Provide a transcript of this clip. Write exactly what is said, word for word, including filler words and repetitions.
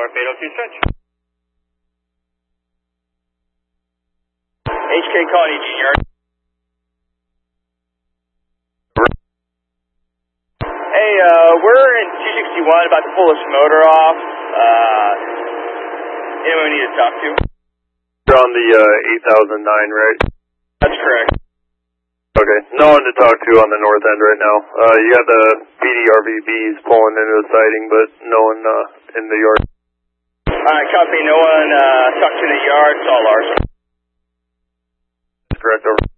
North eight oh two stretch. H K calling you, Junior. Hey, uh, we're in two sixty-one, about to pull this motor off. Uh, anyone we need to talk to? You're on the uh, eight thousand nine, right? That's correct. Okay, no one to talk to on the north end right now. Uh, you got the P D R V Bs pulling into the siding, but no one uh, in the yard. Alright, copy. No one uh, tucked in the yard. It's all ours. That's correct, over.